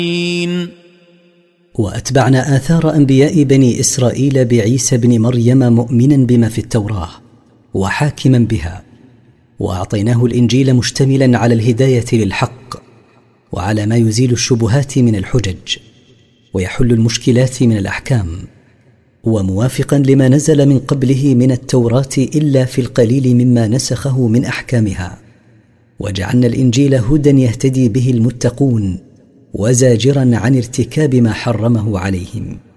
وأتبعنا آثار أنبياء بني إسرائيل بعيسى بن مريم مؤمنا بما في التوراة وحاكما بها، وأعطيناه الإنجيل مشتملا على الهداية للحق وعلى ما يزيل الشبهات من الحجج ويحل المشكلات من الأحكام، وموافقا لما نزل من قبله من التوراة إلا في القليل مما نسخه من أحكامها. وجعلنا الإنجيل هدى يهتدي به المتقون وزاجرا عن ارتكاب ما حرمه عليهم.